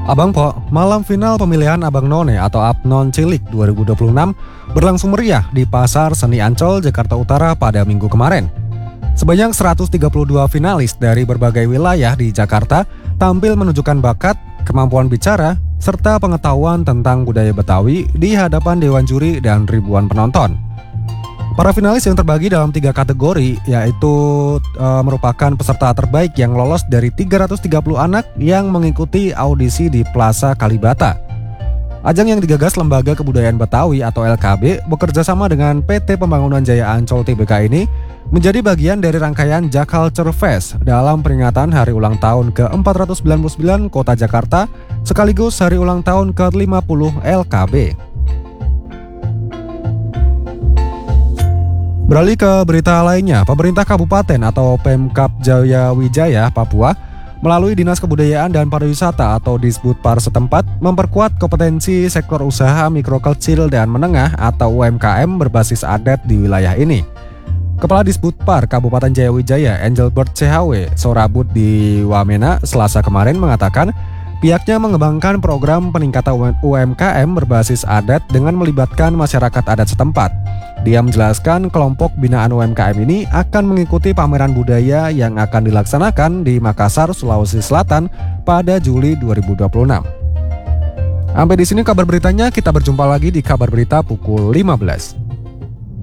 Abang Po, malam final pemilihan Abang None atau Abnon Cilik 2026 berlangsung meriah di Pasar Seni Ancol, Jakarta Utara pada minggu kemarin. Sebanyak 132 finalis dari berbagai wilayah di Jakarta tampil menunjukkan bakat, kemampuan bicara, serta pengetahuan tentang budaya Betawi di hadapan dewan juri dan ribuan penonton. Para finalis yang terbagi dalam 3 kategori, yaitu merupakan peserta terbaik yang lolos dari 330 anak yang mengikuti audisi di Plaza Kalibata. Ajang yang digagas Lembaga Kebudayaan Betawi atau LKB bekerja sama dengan PT Pembangunan Jaya Ancol Tbk ini menjadi bagian dari rangkaian Jaculture Fest dalam peringatan Hari Ulang Tahun ke-499 Kota Jakarta sekaligus Hari Ulang Tahun ke-50 LKB. Beralih ke berita lainnya, pemerintah kabupaten atau Pemkab Jayawijaya, Papua, melalui Dinas Kebudayaan dan Pariwisata atau Disbudpar setempat memperkuat kompetensi sektor usaha mikro kecil dan menengah atau UMKM berbasis adat di wilayah ini. Kepala Disbudpar Kabupaten Jayawijaya, Engelbert CHW, sorabut di Wamena, Selasa kemarin mengatakan pihaknya mengembangkan program peningkatan UMKM berbasis adat dengan melibatkan masyarakat adat setempat. Dia menjelaskan kelompok binaan UMKM ini akan mengikuti pameran budaya yang akan dilaksanakan di Makassar, Sulawesi Selatan pada Juli 2026. Sampai di sini kabar beritanya, kita berjumpa lagi di kabar berita pukul 15.